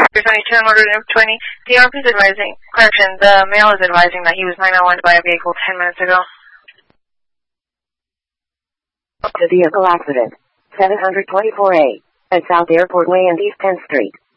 22 and ordered M20. The ARP is advising, correction, the male is advising that he was 901 by a vehicle 10 minutes ago. The vehicle accident, 724A, at South Airport Way and East 10th Street.